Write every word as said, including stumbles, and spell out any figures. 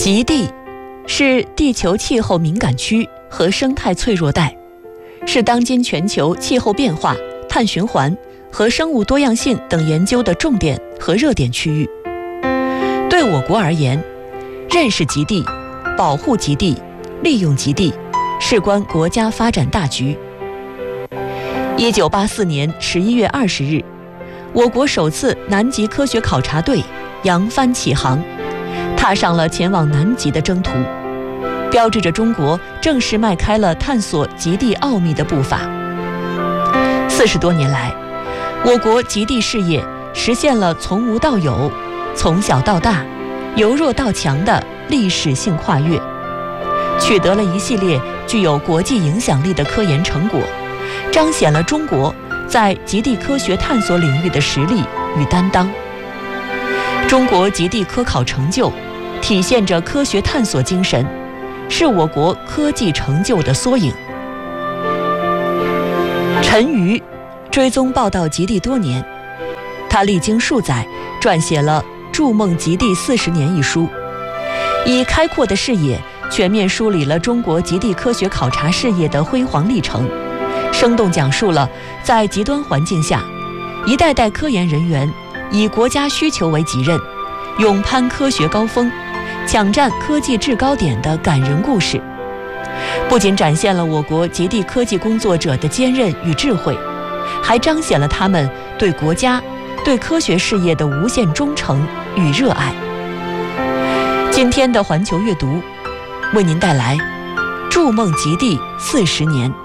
极地是地球气候敏感区和生态脆弱带，是当今全球气候变化、碳循环和生物多样性等研究的重点和热点区域。对我国而言，认识极地、保护极地、利用极地，事关国家发展大局。一九八四年十一月二十日，我国首次南极科学考察队扬帆起航，踏上了前往南极的征途，标志着中国正式迈开了探索极地奥秘的步伐。四十多年来，我国极地事业实现了从无到有、从小到大、由弱到强的历史性跨越，取得了一系列具有国际影响力的科研成果，彰显了中国在极地科学探索领域的实力与担当。中国极地科考成就体现着科学探索精神，是我国科技成就的缩影。陈瑜追踪报道极地多年，他历经数载撰写了《筑梦极地四十年》一书，以开阔的视野全面梳理了中国极地科学考察事业的辉煌历程，生动讲述了在极端环境下，一代代科研人员以国家需求为己任，勇攀科学高峰，抢占科技制高点的感人故事。不仅展现了我国极地科技工作者的坚韧与智慧，还彰显了他们对国家、对科学事业的无限忠诚与热爱。今天的环球阅读为您带来《筑梦极地四十年》。